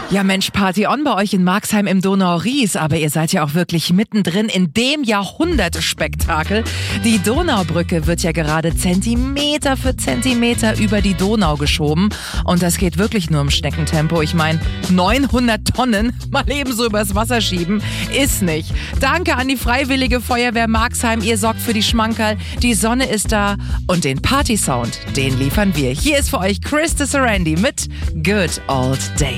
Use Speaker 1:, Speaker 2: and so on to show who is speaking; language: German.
Speaker 1: Ja Mensch, Party on bei euch in Marxheim im Donau-Ries, aber ihr seid ja auch wirklich mittendrin in dem Jahrhundertspektakel. Die Donaubrücke wird ja gerade Zentimeter für Zentimeter über die Donau geschoben und das geht wirklich nur im Schneckentempo. Ich meine, 900 Tonnen mal ebenso übers Wasser schieben, ist nicht. Danke an die Freiwillige Feuerwehr Marxheim, ihr sorgt für die Schmankerl, die Sonne ist da und den Party-Sound, den liefern wir. Hier ist für euch Chris de Sarandi mit Good Old Days.